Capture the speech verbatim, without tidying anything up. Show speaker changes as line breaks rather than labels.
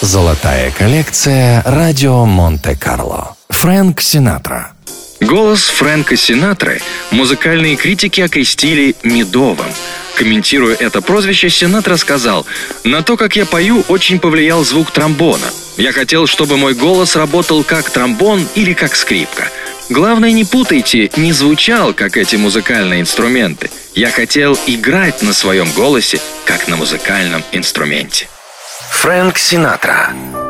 Золотая коллекция «Радио Монте-Карло». Фрэнк Синатра.
Голос Фрэнка Синатры музыкальные критики окрестили «медовым». Комментируя это прозвище, Синатра сказал: «На то, как я пою, очень повлиял звук тромбона. Я хотел, чтобы мой голос работал как тромбон или как скрипка. Главное, не путайте, не звучал, как эти музыкальные инструменты. Я хотел играть на своем голосе, как на музыкальном инструменте».
Фрэнк Синатра.